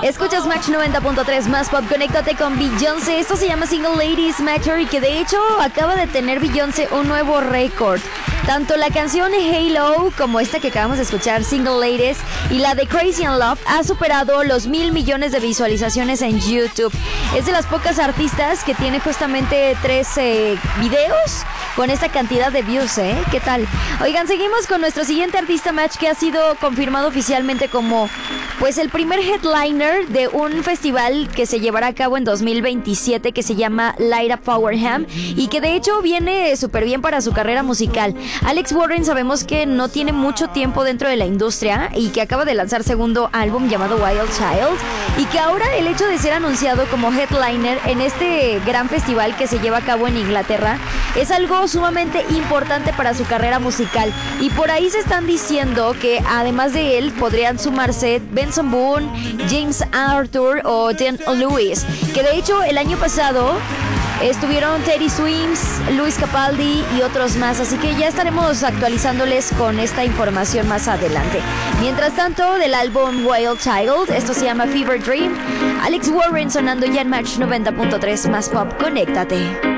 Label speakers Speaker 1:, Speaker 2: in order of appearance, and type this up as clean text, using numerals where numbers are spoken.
Speaker 1: Escuchas Match 90.3 más pop, conéctate con Beyoncé. Esto se llama Single Ladies Matter y que de hecho acaba de tener Beyoncé un nuevo récord. Tanto la canción Halo como esta que acabamos de escuchar, Single Ladies, y la de Crazy in Love ha superado los 1,000 millones de visualizaciones en YouTube. Es de las pocas artistas que tiene justamente 13 videos con esta cantidad de views, ¿eh? ¿Qué tal? Oigan, seguimos con nuestro siguiente artista Match, que ha sido confirmado oficialmente como pues el primer headliner de un festival que se llevará a cabo en 2027 que se llama Light Up Powerham y que de hecho viene súper bien para su carrera musical. Alex Warren sabemos que no tiene mucho tiempo dentro de la industria y que acaba de lanzar segundo álbum llamado Wild Child y que ahora el hecho de ser anunciado como headliner en este gran festival que se lleva a cabo en Inglaterra es algo sumamente importante para su carrera musical y por ahí se están diciendo que además de él podrían sumarse Benson Boone, James Arthur o Dan Lewis, que de hecho el año pasado estuvieron Teddy Swims, Luis Capaldi y otros más, así que ya estaremos actualizándoles con esta información más adelante. Mientras tanto, del álbum Wild Child, esto se llama Fever Dream, Alex Warren sonando ya en Match 90.3 más pop, conéctate.